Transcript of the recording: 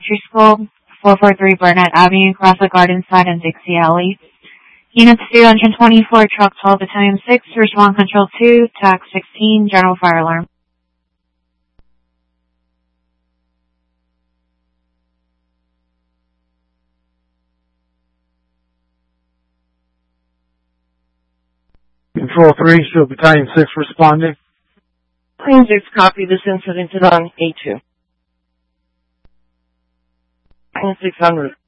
Elementary School, 443 Burnett Avenue, across the Garden Side and Dixie Alley. Units 224, Truck 12, Battalion 6, Respond Control 2, TAC 16, General Fire Alarm. Control 3, show Battalion 6 responding. Battalion 6, copy. This incident is on A2. Battalion 6 en route.